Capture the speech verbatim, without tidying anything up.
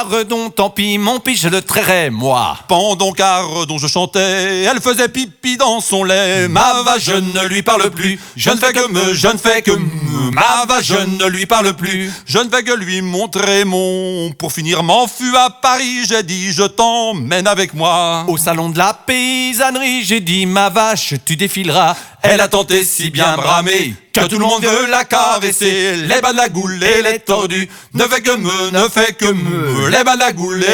Redon, tant pis, mon pis, je le trairai, moi. Pendant qu'Ardon je chantais, elle faisait pipi dans son lait. Ma vache, je ne lui parle plus. Je ne fais que me, je ne fais que me. Ma vache, je ne lui parle plus. Je ne fais que lui montrer mon. Pour finir, m'en fus à Paris. J'ai dit, je t'emmène avec moi. Au salon de la paysannerie, j'ai dit, ma vache, tu défileras. Elle a tenté si bien bramer que tout le monde veut la caresser. Les bas de la goule et les tordus ne fait que me, ne fait que me. Les bas de la goule et